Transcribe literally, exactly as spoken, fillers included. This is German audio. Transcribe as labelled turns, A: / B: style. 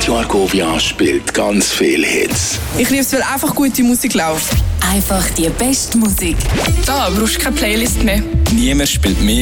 A: Radio Argovia spielt ganz viel Hits.
B: Ich liebe es, weil einfach gute Musik läuft.
C: Einfach die beste Musik.
B: Da brauchst du keine Playlist mehr.
D: Niemand spielt mehr